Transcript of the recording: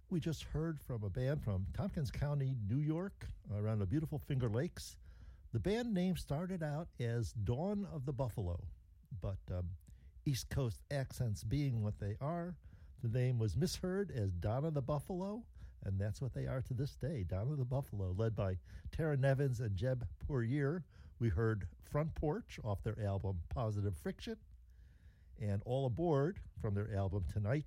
We just heard from a band from Tompkins County, New York, around the beautiful Finger Lakes. The band name started out as Dawn of the Buffalo, but East Coast accents being what they are, the name was misheard as Donna the Buffalo, and that's what they are to this day, Donna the Buffalo, led by Tara Nevins and Jeb Poirier. We heard Front Porch off their album Positive Friction, and All Aboard from their album Tonight